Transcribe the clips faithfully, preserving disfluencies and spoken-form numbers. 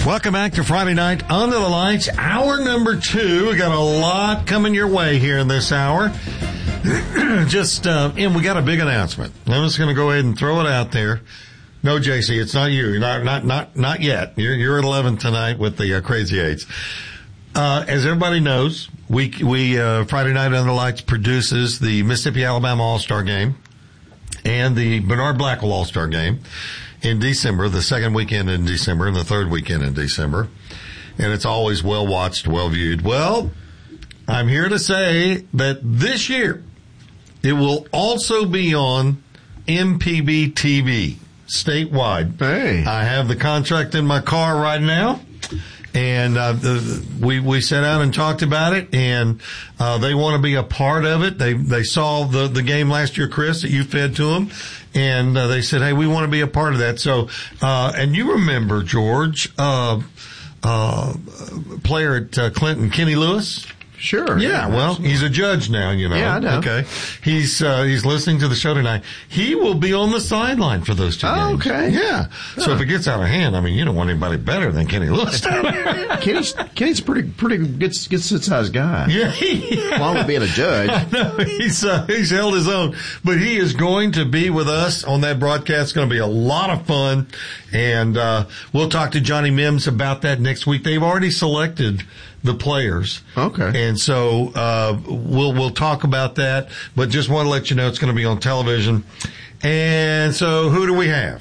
Welcome back to Friday Night Under the Lights, hour number two. We got a lot coming your way here in this hour. Just, uh, and we got a big announcement. I'm just going to go ahead and throw it out there. No, J C, it's not you. You're not, not, not, not yet. You're, you're at eleven tonight with the uh, Crazy Eights. Uh, as everybody knows, we, we, uh, Friday Night Under the Lights produces the Mississippi Alabama All-Star Game and the Bernard Blackwell All-Star Game in December, the second weekend in December and the third weekend in December. And it's always well watched, well viewed. Well, I'm here to say that this year it will also be on M P B T V statewide. Hey. I have the contract in my car right now. And uh, the, we we sat down and talked about it, and uh, they want to be a part of it. They they saw the the game last year, Chris, that you fed to them, and uh, they said, "Hey, we want to be a part of that." So, uh, and you remember George, uh, uh, player at uh, Clinton, Kenny Lewis. Sure. Yeah, well, he's a judge now, you know. Yeah, I know. Okay. He's, uh, he's listening to the show tonight. He will be on the sideline for those two oh, games. Okay. Yeah. Huh. So if it gets out of hand, I mean, you don't want anybody better than Kenny Lewis. Kenny's, Kenny's pretty, pretty gets, gets his size guy. Yeah. He, along with being a judge. No, he's, uh, he's held his own, but he is going to be with us on that broadcast. It's going to be a lot of fun. And, uh, we'll talk to Johnny Mims about that next week. They've already selected the players. Okay. And so, uh, we'll, we'll talk about that, but just want to let you know it's going to be on television. And so who do we have?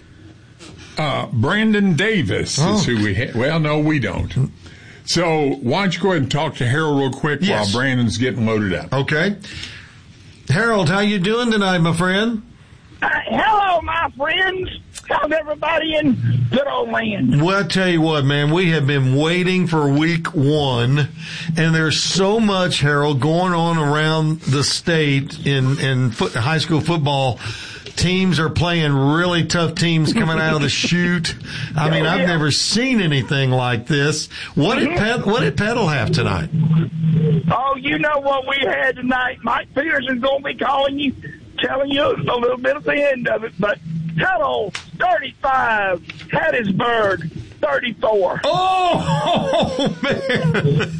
Uh, Brandon Davis oh. is who we have. Well, no, we don't. So why don't you go ahead and talk to Harold real quick yes. while Brandon's getting loaded up. Okay. Harold, how you doing tonight, my friend? Uh, hello, my friends. How's everybody in good old land? Well, I tell you what, man, we have been waiting for week one, and there's so much, Harold, going on around the state in, in foot, high school football. Teams are playing really tough teams coming out of the chute. I mean, I've never seen anything like this. What did Ped, what did Petal have tonight? Oh, you know what we had tonight. Mike Peterson's going to be calling you, telling you a little bit of the end of it, but Petal, thirty-five, Hattiesburg, thirty-four. Oh, man.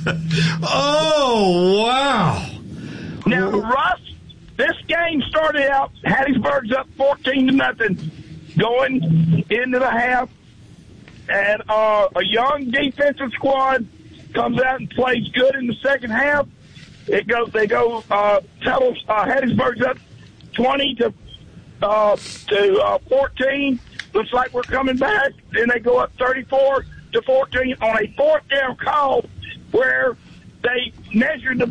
Oh, wow. Now, Russ, this game started out, Hattiesburg's up fourteen to nothing, going into the half, and uh, a young defensive squad comes out and plays good in the second half. It goes, they go, uh, Petal, uh, Hattiesburg's up twenty to Uh, to uh, fourteen. Looks like we're coming back. Then they go up thirty-four to fourteen on a fourth down call where they measured the